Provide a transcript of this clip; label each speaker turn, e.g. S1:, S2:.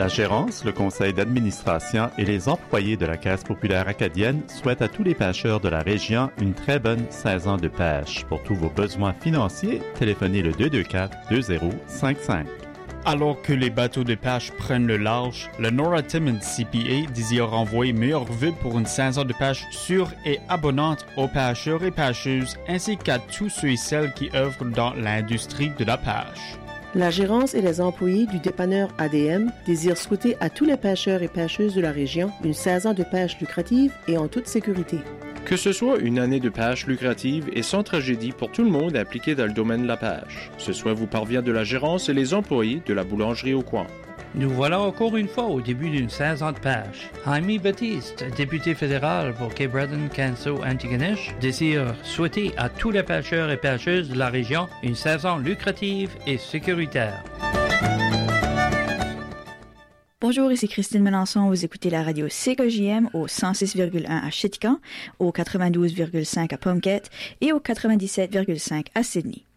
S1: La gérance, le conseil d'administration et les employés de la Caisse populaire acadienne souhaitent à tous les pêcheurs de la région une très bonne saison de pêche. Pour tous vos besoins financiers, téléphonez le 224-2055.
S2: Alors que les bateaux de pêche prennent le large, le Nora Timmins CPA désire envoyer meilleurs vœux pour une saison de pêche sûre et abondante aux pêcheurs et pêcheuses ainsi qu'à tous ceux et celles qui œuvrent dans l'industrie de la pêche.
S3: La gérance et les employés du dépanneur ADM désirent souhaiter à tous les pêcheurs et pêcheuses de la région une saison de pêche lucrative et en toute sécurité.
S4: Que ce soit une année de pêche lucrative et sans tragédie pour tout le monde impliqué dans le domaine de la pêche. Ce souhait vous parvient de la gérance et les employés de la boulangerie au coin.
S5: Nous voilà encore une fois au début d'une saison de pêche. Jaime Baptiste, député fédéral pour Cape Breton, Canso, Antigonish, désire souhaiter à tous les pêcheurs et pêcheuses de la région une saison lucrative et sécuritaire.
S6: Bonjour, ici Christine Melançon. Vous écoutez la radio CKJM au 106,1 à Chittagong, au 92,5 à Pumket et au 97,5 à Sydney.